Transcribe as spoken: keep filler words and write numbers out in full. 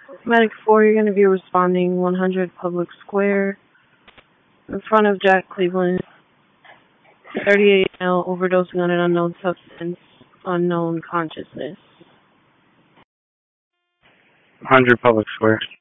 Medic four, you're going to be responding one hundred Public Square in front of Jack Cleveland. thirty-eight male overdosing on an unknown substance, unknown consciousness. one hundred Public Square.